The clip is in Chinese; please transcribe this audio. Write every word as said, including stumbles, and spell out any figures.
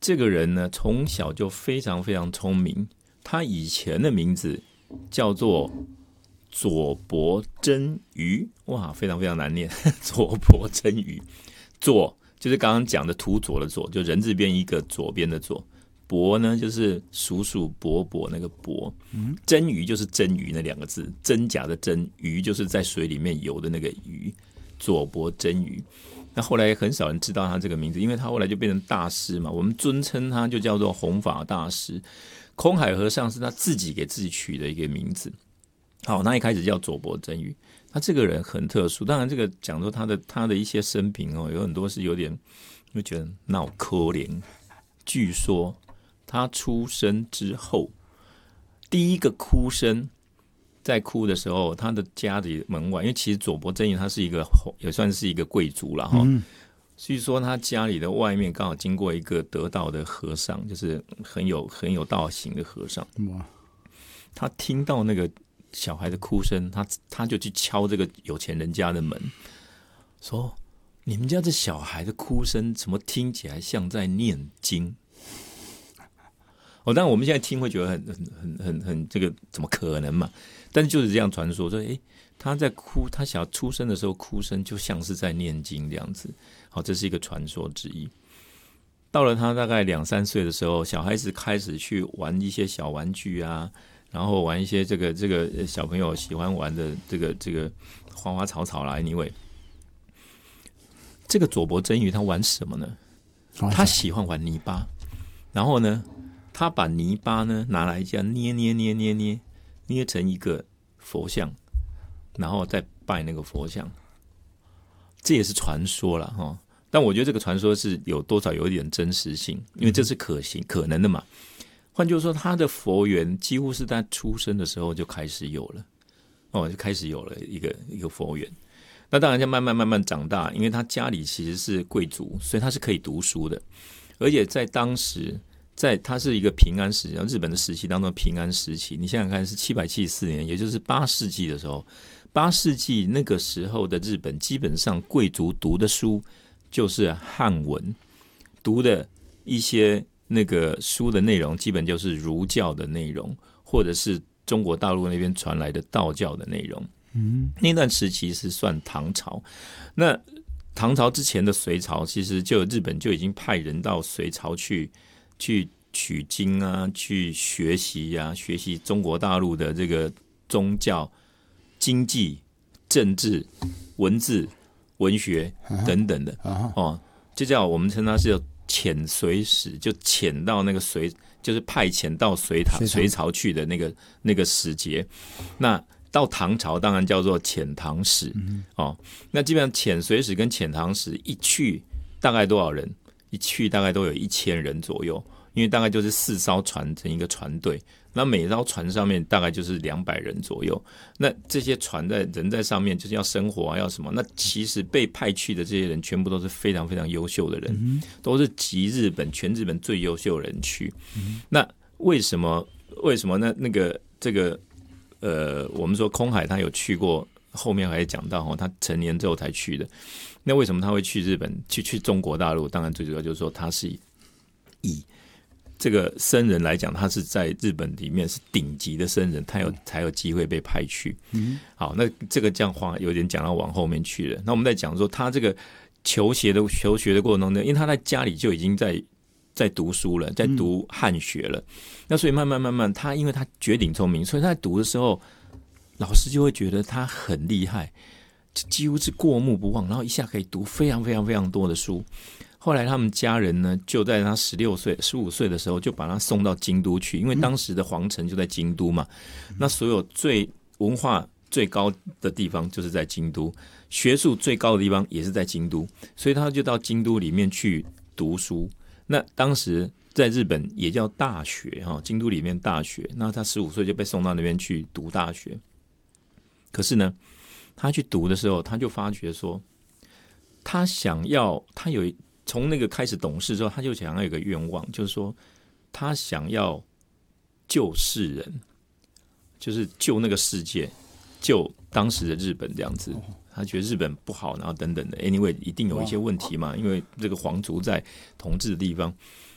这个人呢，从小就非常非常聪明。他以前的名字叫做佐伯真鱼，哇，非常非常难念。佐伯真鱼，佐就是刚刚讲的土佐的佐，就人字边一个左边的左。伯呢，就是叔叔伯伯那个伯，真鱼就是真鱼那两个字，真假的真，鱼就是在水里面游的那个鱼，佐伯真鱼。那后来很少人知道他这个名字，因为他后来就变成大师嘛，我们尊称他就叫做弘法大师。空海和尚是他自己给自己取的一个名字。好，那一开始叫佐伯真鱼。他这个人很特殊，当然这个讲说他的他的一些生平哦，有很多是有点就觉得闹可怜。据说他出生之后，第一个哭声，在哭的时候，他的家里门外，因为其实佐伯真鱼他是一个也算是一个贵族了哈。嗯，据说他家里的外面刚好经过一个得道的和尚，就是很有很有道行的和尚。哇！他听到那个小孩的哭声，他他就去敲这个有钱人家的门，说：“你们家这小孩的哭声，怎么听起来像在念经？”哦，当然我们现在听会觉得很很很很很这个怎么可能嘛？但是就是这样传说，说诶他在哭，他想要出生的时候哭声就像是在念经这样子。好，这是一个传说之一。到了他大概两三岁的时候，小孩子开始去玩一些小玩具啊，然后玩一些这个这个小朋友喜欢玩的这个这个花花草草啦。anyway， 这个佐伯真鱼他玩什么呢？他喜欢玩泥巴，然后呢？他把泥巴呢拿来这样捏捏捏捏捏捏成一个佛像，然后再拜那个佛像，这也是传说了哈。但我觉得这个传说是有多少有一点真实性，因为这是可行可能的嘛。换句话说，他的佛缘几乎是在出生的时候就开始有了，哦，就开始有了一个一个佛缘。那当然就慢慢慢慢长大，因为他家里其实是贵族，所以他是可以读书的，而且在当时。在它是一个平安时期，日本的时期当中平安时期，你想想看，是七百七十四年，也就是八世纪的时候。八世纪那个时候的日本，基本上贵族读的书就是汉文，读的一些那个书的内容，基本就是儒教的内容，或者是中国大陆那边传来的道教的内容。嗯，那段时期是算唐朝。那唐朝之前的隋朝，其实就日本就已经派人到隋朝去。去取经啊，去学习啊，学习中国大陆的这个宗教、经济、政治、文字、文学等等的、uh-huh. 哦，就叫我们称它是叫遣隋使，就遣到那个隋，就是派遣到隋唐隋朝去的那个那个使节。那到唐朝当然叫做遣唐使、嗯、哦。那基本上遣隋使跟遣唐使一去大概多少人？一去大概都有一千人左右，因为大概就是四艘船成一个船队，那每艘船上面大概就是两百人左右。那这些船在人在上面就是要生活啊，要什么？那其实被派去的这些人全部都是非常非常优秀的人，嗯、都是集日本全日本最优秀的人去。嗯、那为什么？为什么呢？那个这个呃，我们说空海他有去过，后面还讲到他成年之后才去的。那为什么他会去日本去去中国大陆？当然最主要就是说他是以这个僧人来讲，他是在日本里面是顶级的僧人，他有才有机会被派去。嗯、好，那这个这样话有点讲到往后面去了。那我们在讲说他这个求学的求学的过程中呢，因为他在家里就已经在在读书了，在读汉学了。嗯、那所以慢慢慢慢，他因为他绝顶聪明，所以他在读的时候，老师就会觉得他很厉害。几乎是过目不忘，然后一下可以读非常非常非常多的书。后来他们家人呢，就在他十六岁、十五岁的时候，就把他送到京都去，因为当时的皇城就在京都嘛。那所有最文化最高的地方就是在京都，学术最高的地方也是在京都，所以他就到京都里面去读书。那当时在日本也叫大学哈，京都里面大学。那他十五岁就被送到那边去读大学，可是呢。他去读的时候，他就发觉说，他想要，他有从那个开始懂事之后，他就想要有一个愿望，就是说，他想要救世人，就是救那个世界，救当时的日本这样子。他觉得日本不好，然后等等的 ，anyway 一定有一些问题嘛，因为这个皇族在统治的地方。